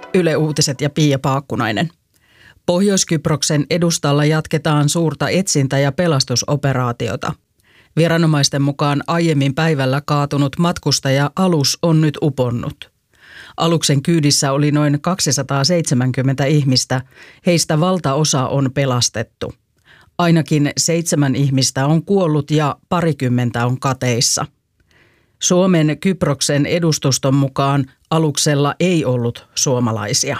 Yle Uutiset ja Pia Paakkunainen. Pohjois-Kyproksen edustalla jatketaan suurta etsintä- ja pelastusoperaatiota. Viranomaisten mukaan aiemmin päivällä kaatunut matkustaja-alus on nyt uponnut. Aluksen kyydissä oli noin 270 ihmistä, heistä valtaosa on pelastettu. Ainakin 7 ihmistä on kuollut ja parikymmentä on kateissa. Suomen Kyproksen edustuston mukaan aluksella ei ollut suomalaisia.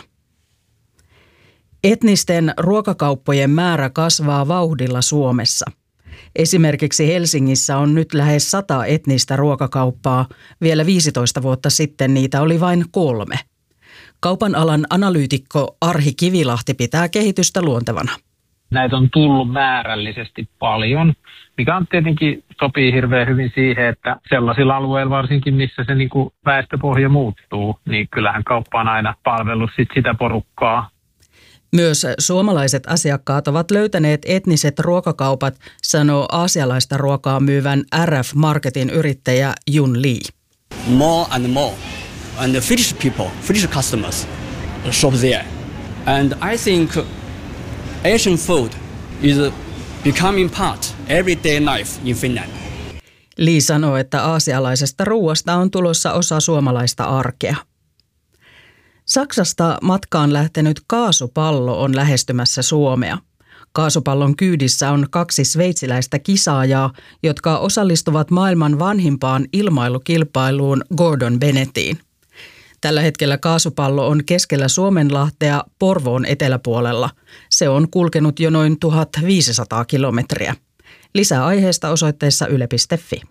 Etnisten ruokakauppojen määrä kasvaa vauhdilla Suomessa. Esimerkiksi Helsingissä on nyt lähes 100 etnistä ruokakauppaa. Vielä 15 vuotta sitten niitä oli vain 3. Kaupan alan analyytikko Arhi Kivilahti pitää kehitystä luontevana. Näitä on tullut määrällisesti paljon, mikä on tietenkin sopii hirveän hyvin siihen, että sellaisilla alueilla varsinkin, missä se väestöpohja muuttuu, niin kyllähän kauppa on aina palvellut sitä porukkaa. Myös suomalaiset asiakkaat ovat löytäneet etniset ruokakaupat, sanoo aasialaista ruokaa myyvän RF Marketin yrittäjä Jun Lee. More and more, and the Finnish people, Finnish customers shop there. And I think Asian food is becoming part everyday life in Finland. Lee sanoo, että aasialaisesta ruuasta on tulossa osa suomalaista arkea. Saksasta matkaan lähtenyt kaasupallo on lähestymässä Suomea. Kaasupallon kyydissä on 2 sveitsiläistä kisaajaa, jotka osallistuvat maailman vanhimpaan ilmailukilpailuun Gordon Bennettiin. Tällä hetkellä kaasupallo on keskellä Suomenlahtea Porvoon eteläpuolella. Se on kulkenut jo noin 1500 kilometriä. Lisää aiheesta osoitteessa yle.fi.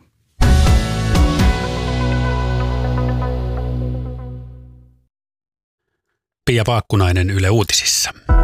Pia Paakkunainen Yle Uutisissa.